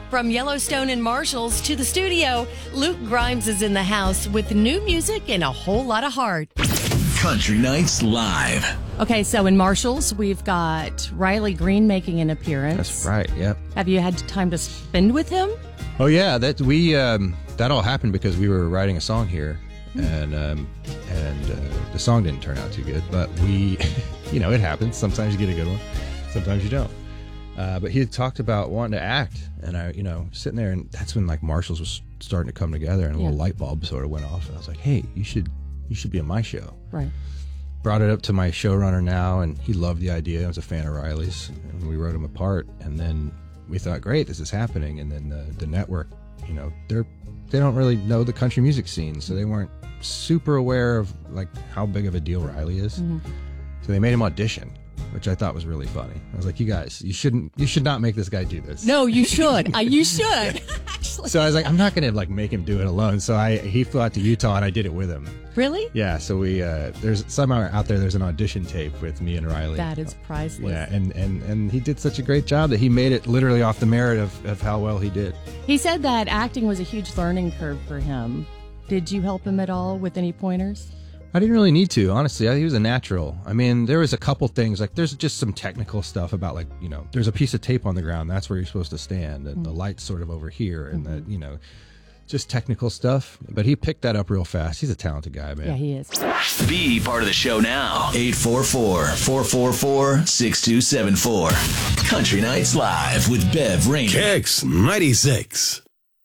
From Yellowstone and Marshalls to the studio, Luke Grimes is in the house with new music and a whole lot of heart. Country Nights Live. Okay, so in Marshalls, we've got Riley Green making an appearance. That's right, yep. Have you had time to spend with him? Oh, yeah, that all happened because we were writing a song here, and the song didn't turn out too good, but we, it happens. Sometimes you get a good one, sometimes you don't. But he had talked about wanting to act, and I, sitting there, and that's when like Marshalls was starting to come together, and a little light bulb sort of went off, and I was like, hey, you should be on my show. Right. Brought it up to my showrunner now, and he loved the idea. I was a fan of Riley's, and we wrote him a part, and then we thought, great, this is happening, and then the network, they don't really know the country music scene, so they weren't super aware of like how big of a deal Riley is. Mm-hmm. So they made him audition, which I thought was really funny. I was like, you guys, you should not make this guy do this. No, you should. You should. Actually. So I was like, I'm not going to like make him do it alone. So he flew out to Utah and I did it with him. Really? Yeah. So we there's somehow out there's an audition tape with me and Riley. That is priceless. Yeah, and he did such a great job that he made it literally off the merit of how well he did. He said that acting was a huge learning curve for him. Did you help him at all with any pointers? I didn't really need to, honestly. He was a natural. I mean, there was a couple things, like there's just some technical stuff about like, there's a piece of tape on the ground, that's where you're supposed to stand, and the light's sort of over here, and that, just technical stuff. But he picked that up real fast. He's a talented guy, man. Yeah, he is. Be part of the show now. 844-444-6274. Country Nights Live with Bev Rainey. Kicks 96.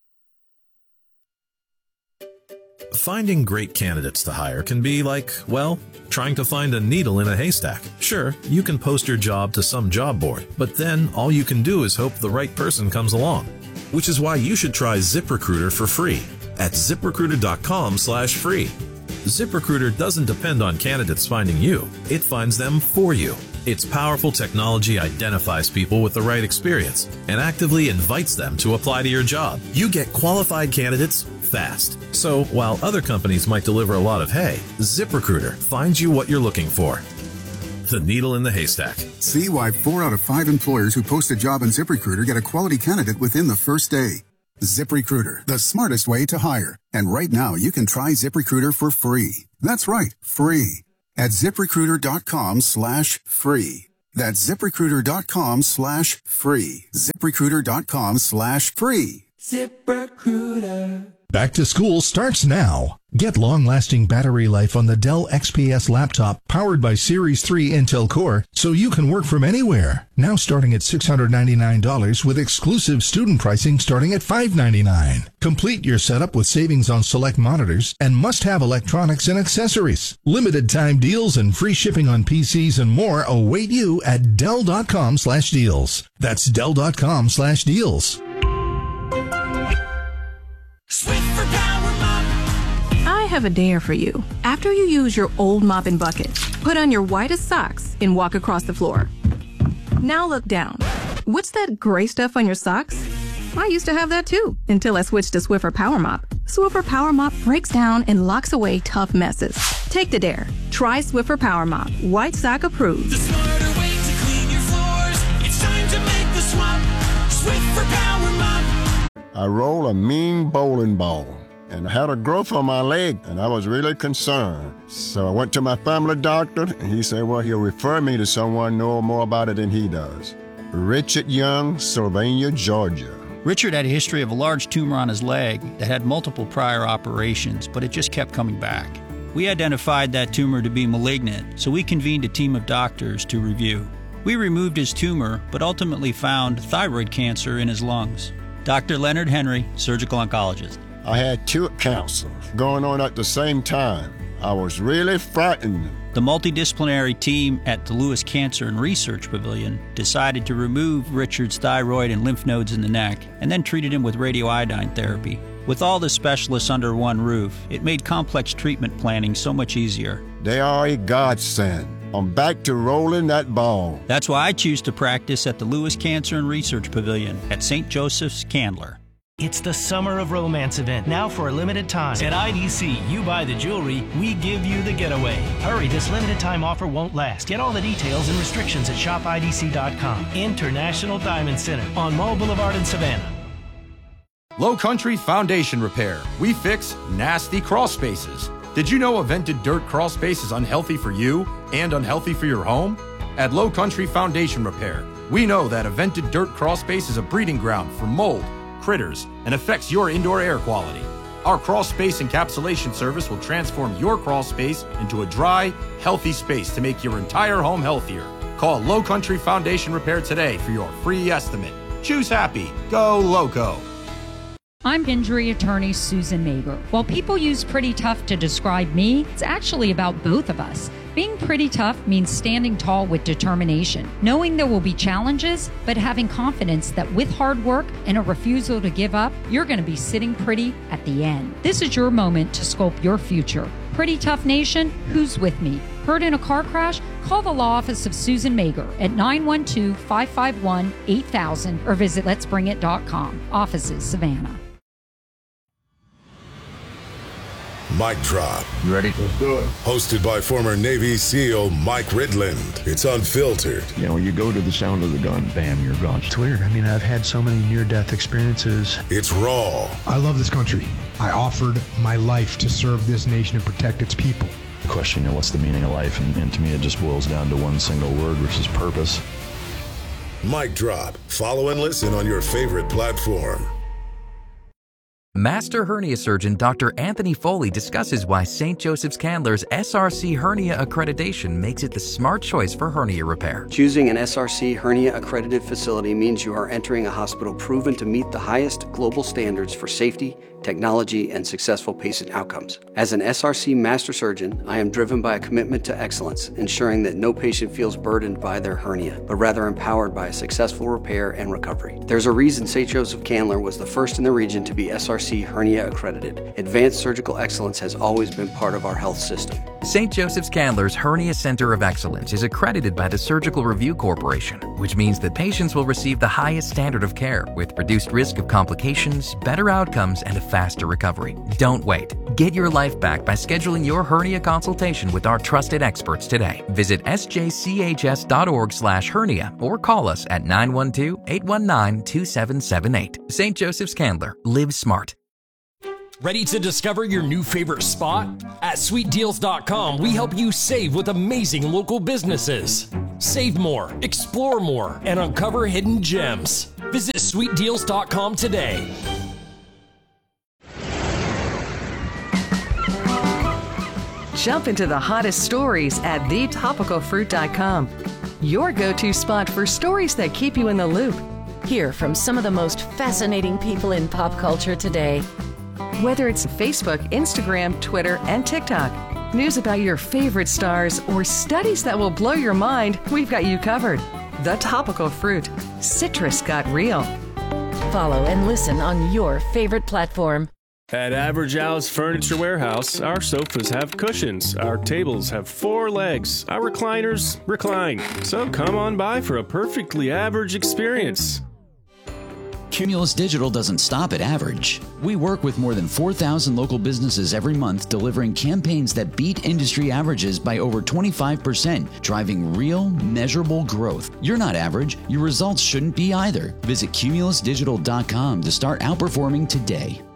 Finding great candidates to hire can be like, well, trying to find a needle in a haystack. Sure, you can post your job to some job board, but then all you can do is hope the right person comes along. Which is why you should try ZipRecruiter for free at ZipRecruiter.com/free. ZipRecruiter doesn't depend on candidates finding you. It finds them for you. Its powerful technology identifies people with the right experience and actively invites them to apply to your job. You get qualified candidates fast. So while other companies might deliver a lot of hay, ZipRecruiter finds you what you're looking for. The needle in the haystack. See why 4 out of 5 employers who post a job on ZipRecruiter get a quality candidate within the first day. ZipRecruiter, the smartest way to hire. And right now, you can try ZipRecruiter for free. That's right, free. At ZipRecruiter.com/free. That's ZipRecruiter.com/free. ZipRecruiter.com/free. ZipRecruiter. Back to school starts now. Get long-lasting battery life on the Dell XPS laptop powered by Series 3 Intel Core so you can work from anywhere. Now starting at $699 with exclusive student pricing starting at $599. Complete your setup with savings on select monitors and must-have electronics and accessories. Limited time deals and free shipping on PCs and more await you at Dell.com/deals. That's Dell.com/deals. Swiffer Power Mop. I have a dare for you. After you use your old mop and bucket, put on your whitest socks and walk across the floor. Now look down. What's that gray stuff on your socks? I used to have that too, until I switched to Swiffer Power Mop. Swiffer Power Mop breaks down and locks away tough messes. Take the dare. Try Swiffer Power Mop. White sock approved. The smarter way to clean your floors. It's time to make the swap. Swiffer Power Mop. I rolled a mean bowling ball and I had a growth on my leg and I was really concerned. So I went to my family doctor and he said, well, he'll refer me to someone know more about it than he does. Richard Young, Sylvania, Georgia. Richard had a history of a large tumor on his leg that had multiple prior operations, but it just kept coming back. We identified that tumor to be malignant, so we convened a team of doctors to review. We removed his tumor, but ultimately found thyroid cancer in his lungs. Dr. Leonard Henry, surgical oncologist. I had 2 cancers going on at the same time. I was really frightened. The multidisciplinary team at the Lewis Cancer and Research Pavilion decided to remove Richard's thyroid and lymph nodes in the neck and then treated him with radioiodine therapy. With all the specialists under one roof, it made complex treatment planning so much easier. They are a godsend. I'm back to rolling that ball. That's why I choose to practice at the Lewis Cancer and Research Pavilion at St. Joseph's, Candler. It's the Summer of Romance event, now for a limited time. At IDC, you buy the jewelry, we give you the getaway. Hurry, this limited time offer won't last. Get all the details and restrictions at shopidc.com. International Diamond Center on Mall Boulevard in Savannah. Low Country Foundation Repair. We fix nasty crawl spaces. Did you know a vented dirt crawl space is unhealthy for you and unhealthy for your home? At Low Country Foundation Repair, we know that a vented dirt crawl space is a breeding ground for mold, critters, and affects your indoor air quality. Our crawl space encapsulation service will transform your crawl space into a dry, healthy space to make your entire home healthier. Call Low Country Foundation Repair today for your free estimate. Choose happy. Go Loco. I'm injury attorney Susan Mager. While people use pretty tough to describe me, it's actually about both of us. Being pretty tough means standing tall with determination, knowing there will be challenges, but having confidence that with hard work and a refusal to give up, you're going to be sitting pretty at the end. This is your moment to sculpt your future. Pretty Tough Nation, who's with me? Hurt in a car crash? Call the law office of Susan Mager at 912-551-8000 or visit letsbringit.com. Offices, Savannah. Mic Drop. You ready? Let's do it. Hosted by former Navy SEAL Mike Ridland. It's unfiltered. You know, you go to the sound of the gun, bam, you're gone. It's weird. I mean, I've had so many near-death experiences. It's raw. I love this country. I offered my life to serve this nation and protect its people. The question, what's the meaning of life? And to me, it just boils down to one single word, which is purpose. Mic Drop. Follow and listen on your favorite platform. Master hernia surgeon Dr. Anthony Foley discusses why St. Joseph's Candler's SRC hernia accreditation makes it the smart choice for hernia repair. Choosing an SRC hernia accredited facility means you are entering a hospital proven to meet the highest global standards for safety, technology, and successful patient outcomes. As an SRC master surgeon, I am driven by a commitment to excellence, ensuring that no patient feels burdened by their hernia, but rather empowered by a successful repair and recovery. There's a reason St. Joseph Candler was the first in the region to be SRC hernia accredited. Advanced surgical excellence has always been part of our health system. St. Joseph's Candler's Hernia Center of Excellence is accredited by the Surgical Review Corporation, which means that patients will receive the highest standard of care with reduced risk of complications, better outcomes, and a faster recovery. Don't wait. Get your life back by scheduling your hernia consultation with our trusted experts today. Visit sjchs.org/hernia or call us at 912-819-2778. St. Joseph's Candler. Live smart. Ready to discover your new favorite spot? At SweetDeals.com, we help you save with amazing local businesses. Save more, explore more, and uncover hidden gems. Visit SweetDeals.com today. Jump into the hottest stories at thetopicalfruit.com. Your go-to spot for stories that keep you in the loop. Hear from some of the most fascinating people in pop culture today. Whether it's Facebook, Instagram, Twitter, and TikTok, news about your favorite stars, or studies that will blow your mind, we've got you covered. The Topical Fruit. Citrus got real. Follow and listen on your favorite platform. At Average Al's Furniture Warehouse, our sofas have cushions, our tables have 4 legs, our recliners recline. So come on by for a perfectly average experience. Cumulus Digital doesn't stop at average. We work with more than 4,000 local businesses every month, delivering campaigns that beat industry averages by over 25%, driving real, measurable growth. You're not average. Your results shouldn't be either. Visit cumulusdigital.com to start outperforming today.